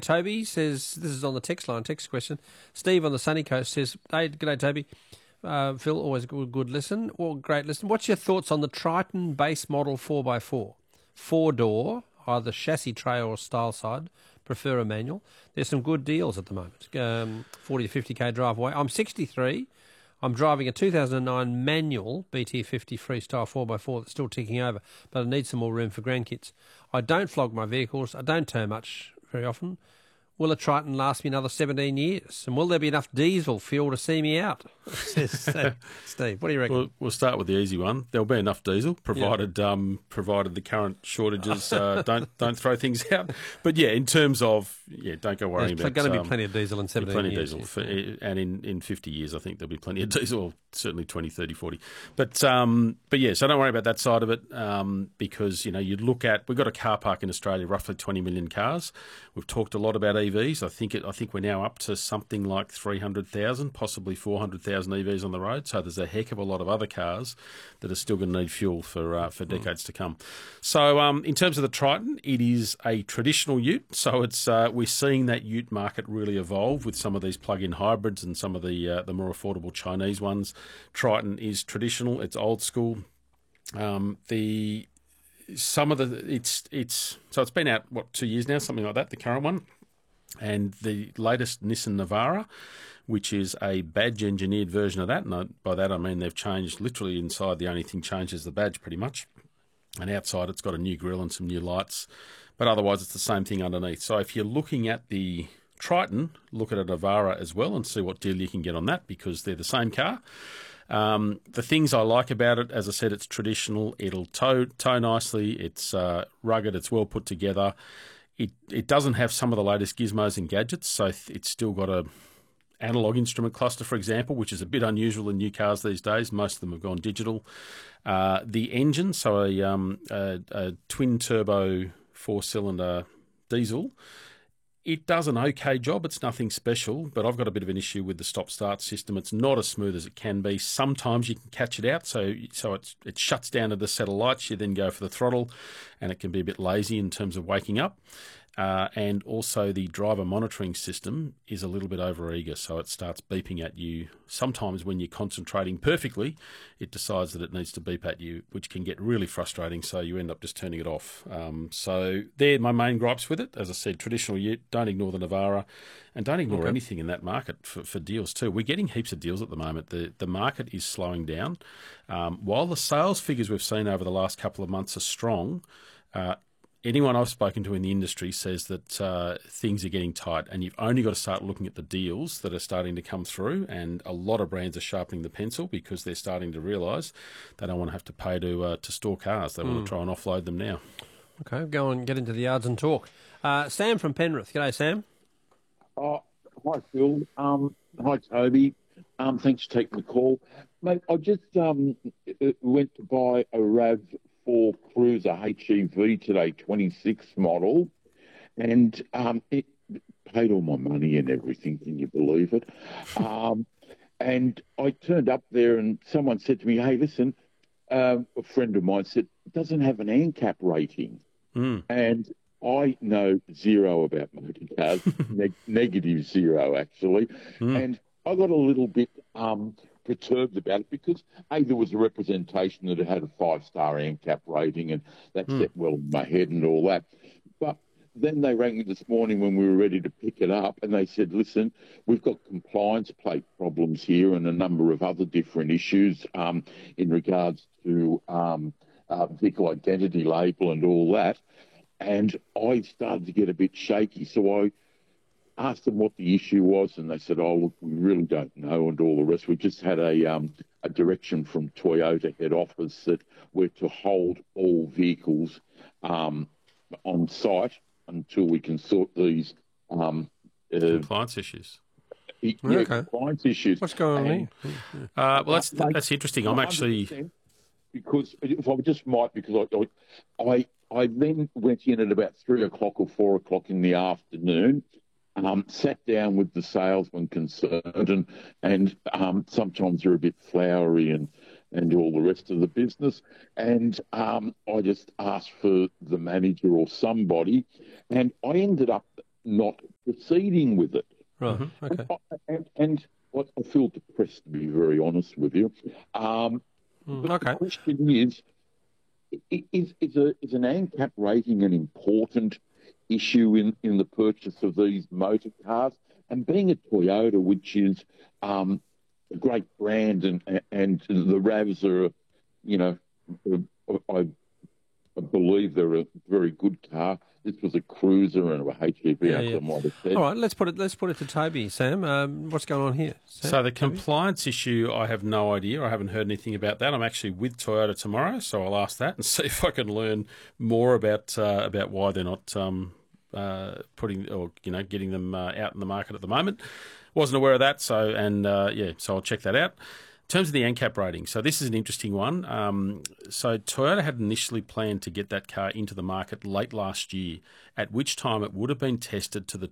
Toby says, this is on the text line, text question. Steve on the sunny coast says, hey, g'day, Toby. Phil, always a good listen, or great listen. What's your thoughts on the Triton base model 4x4? 4-door, either chassis tray or style side. Prefer a manual. There's some good deals at the moment. 40 to 50k drive away. I'm 63. I'm driving a 2009 manual BT50 freestyle 4x4 that's still ticking over, but I need some more room for grandkids. I don't flog my vehicles. I don't tow much very often. Will a Triton last me another 17 years? And will there be enough diesel fuel to see me out? Says Steve. What do you reckon? We'll start with the easy one. There'll be enough diesel, provided the current shortages don't throw things out. But yeah, in terms of don't go worrying about. There's going to be plenty of diesel in 17 plenty years. Plenty of diesel, and in 50 years, I think there'll be plenty of diesel. Certainly 20, 30, 40. But yeah, so don't worry about that side of it because you look at, we've got a car park in Australia, roughly 20 million cars. We've talked a lot about EVs. I think we're now up to something like 300,000, possibly 400,000 EVs on the road. So there's a heck of a lot of other cars that are still going to need fuel for decades to come. So in terms of the Triton, it is a traditional ute. So it's we're seeing that ute market really evolve with some of these plug-in hybrids and some of the more affordable Chinese ones. Triton is traditional. It's old school. It's been out 2 years now, something like that. The current one. And the latest Nissan Navara, which is a badge-engineered version of that, and by that I mean they've changed literally inside. The only thing changed is the badge pretty much. And outside it's got a new grille and some new lights. But otherwise it's the same thing underneath. So if you're looking at the Triton, look at a Navara as well and see what deal you can get on that because they're the same car. The things I like about it, as I said, it's traditional. It'll tow nicely. It's rugged. It's well put together. It doesn't have some of the latest gizmos and gadgets, so it's still got a analog instrument cluster, for example, which is a bit unusual in new cars these days. Most of them have gone digital. The engine, so a twin-turbo four-cylinder diesel, it does an okay job. It's nothing special, but I've got a bit of an issue with the stop-start system. It's not as smooth as it can be. Sometimes you can catch it out, so it shuts down at a set of lights. You then go for the throttle, and it can be a bit lazy in terms of waking up. And also the driver monitoring system is a little bit over-eager, so it starts beeping at you. Sometimes when you're concentrating perfectly, it decides that it needs to beep at you, which can get really frustrating, so you end up just turning it off. So they're my main gripes with it. As I said, traditional ute, don't ignore the Navara, and don't ignore anything in that market for deals too. We're getting heaps of deals at the moment. The market is slowing down. While the sales figures we've seen over the last couple of months are strong, anyone I've spoken to in the industry says that things are getting tight, and you've only got to start looking at the deals that are starting to come through, and a lot of brands are sharpening the pencil because they're starting to realise they don't want to have to pay to store cars. They want to try and offload them now. Okay, go and get into the yards and talk. Sam from Penrith. G'day, Sam. Hi, Phil. Hi, Toby. Thanks for taking the call. Mate, I just went to buy a RAV4 Cruiser HEV today, 26 model, and it paid all my money and everything. Can you believe it? And I turned up there and someone said to me, hey, listen, a friend of mine said, it doesn't have an ANCAP rating. And I know zero about motor cars, negative zero, actually. And I got a little bit perturbed about it because, A, there was a representation that it had a 5-star ANCAP rating, and that set well in my head and all that. But then they rang me this morning when we were ready to pick it up, and they said, listen, we've got compliance plate problems here and a number of other different issues in regards to vehicle identity label and all that. And I started to get a bit shaky, so I asked them what the issue was, and they said, oh, look, we really don't know, and all the rest. We just had a direction from Toyota head office that we're to hold all vehicles on site until we can sort these compliance issues. Compliance issues. What's going on here? Well, that's interesting. I'm actually... Because if I just might, because I then went in at about 3 o'clock or 4 o'clock in the afternoon, sat down with the salesman concerned, and sometimes they're a bit flowery and all the rest of the business. And I just asked for the manager or somebody, and I ended up not proceeding with it. Right. Okay. And I feel depressed, to be very honest with you. But Okay. the question is an ANCAP rating an important issue in the purchase of these motor cars? And being a Toyota, which is a great brand, and the RAVs are, I believe they're a very good car. This was a cruiser and a HEV. Yeah. I might have said. All right, let's put it to Toby. Sam, what's going on here? Sam, So the Toby? compliance issue, I have no idea. I haven't heard anything about that. I'm actually with Toyota tomorrow, so I'll ask that and see if I can learn more about why they're not putting or getting them out in the market at the moment. Wasn't aware of that, so I'll check that out. In terms of the ANCAP rating, so this is an interesting one. So Toyota had initially planned to get that car into the market late last year, at which time it would have been tested to the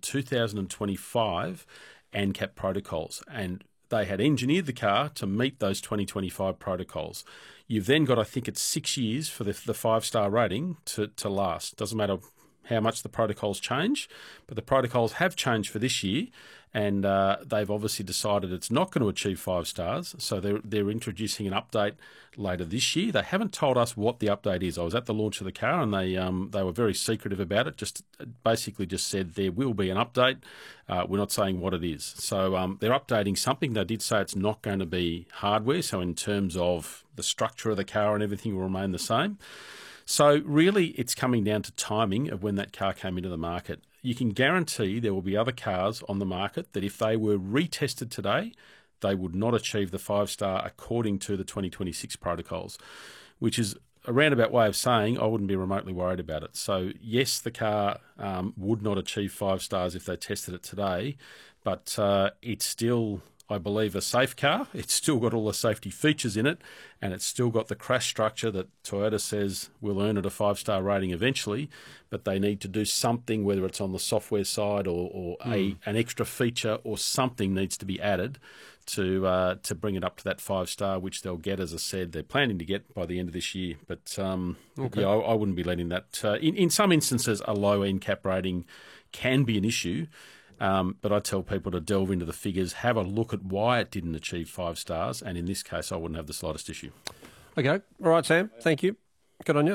2025 ANCAP protocols, and they had engineered the car to meet those 2025 protocols. You've then got, I think it's 6 years for the 5-star rating to last. Doesn't matter how much the protocols change, but the protocols have changed for this year, and they've obviously decided it's not going to achieve 5 stars, so they're introducing an update later this year. They haven't told us what the update is. I was at the launch of the car, and they were very secretive about it, just basically just said there will be an update. We're not saying what it is. So they're updating something. They did say it's not going to be hardware, so in terms of the structure of the car and everything will remain the same. So really, it's coming down to timing of when that car came into the market. You can guarantee there will be other cars on the market that if they were retested today, they would not achieve the 5-star according to the 2026 protocols, which is a roundabout way of saying I wouldn't be remotely worried about it. So yes, the car would not achieve 5 stars if they tested it today, but it's still, I believe, a safe car. It's still got all the safety features in it, and it's still got the crash structure that Toyota says will earn it a 5-star rating eventually, but they need to do something, whether it's on the software side or an extra feature or something needs to be added to bring it up to that 5-star, which they'll get, as I said, they're planning to get by the end of this year. But I wouldn't be letting that. In some instances, a low NCAP rating can be an issue. But I tell people to delve into the figures, have a look at why it didn't achieve 5 stars, and in this case, I wouldn't have the slightest issue. Okay. All right, Sam. Thank you. Good on you.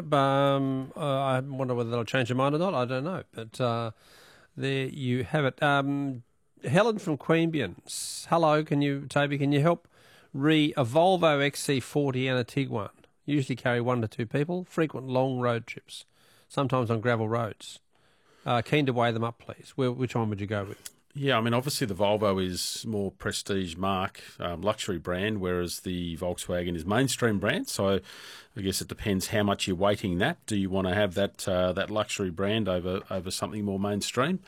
I wonder whether they'll change their mind or not. I don't know. But there you have it. Helen from Queanbeyan. Hello. Toby, can you help a Volvo XC40 and a Tiguan? Usually carry 1 to 2 people. Frequent long road trips. Sometimes on gravel roads. Keen to weigh them up, please. Which one would you go with? Yeah, I mean, obviously the Volvo is more prestige marque, luxury brand, whereas the Volkswagen is mainstream brand. So I guess it depends how much you're weighting that. Do you want to have that luxury brand over something more mainstream?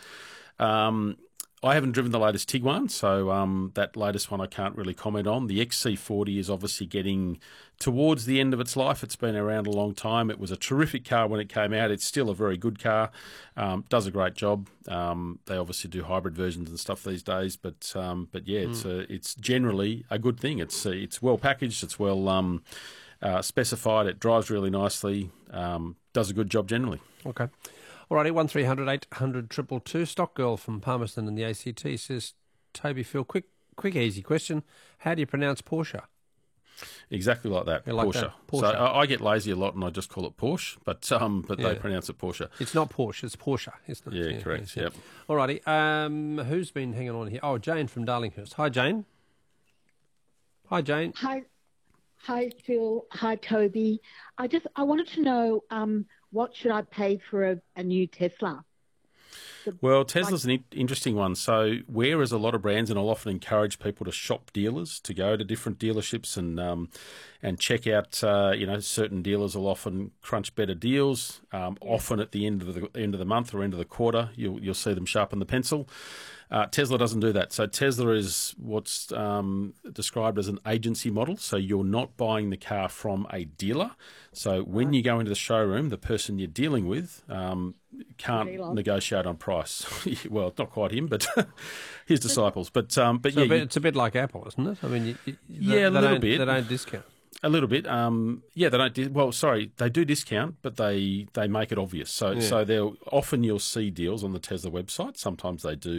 I haven't driven the latest Tiguan, so that latest one I can't really comment on. The XC40 is obviously getting towards the end of its life. It's been around a long time. It was a terrific car when it came out. It's still a very good car. Does a great job. They obviously do hybrid versions and stuff these days, but yeah, it's generally a good thing. It's well packaged. It's well specified. It drives really nicely. Does a good job generally. Okay. Alrighty, 1300 800 222. Stock Girl from Palmerston in the ACT says, Toby, Phil, quick, easy question. How do you pronounce Porsche? Exactly like that, like Porsche. that, Porsche. So I get lazy a lot and I just call it Porsche, but they pronounce it Porsche. It's not Porsche, it's Porsche, isn't it? Yeah, correct. Yep. Alrighty, who's been hanging on here? Oh, Jane from Darlinghurst. Hi, Jane. Hi, Jane. Hi, Phil. Hi, Toby. I wanted to know what should I pay for a new Tesla? Well, Tesla's an interesting one. So whereas a lot of brands, and I'll often encourage people to shop dealers, to go to different dealerships and check out, certain dealers will often crunch better deals. Often at the end of the month or end of the quarter, you'll see them sharpen the pencil. Tesla doesn't do that. So Tesla is what's described as an agency model. So you're not buying the car from a dealer. So when you go into the showroom, the person you're dealing with can't negotiate on price. Well, not quite him, but his disciples. But it's a bit like Apple, isn't it? I mean, a little bit. They don't discount. A little bit. Yeah, they don't. They do discount, but they make it obvious. So they'll often you'll see deals on the Tesla website. Sometimes they do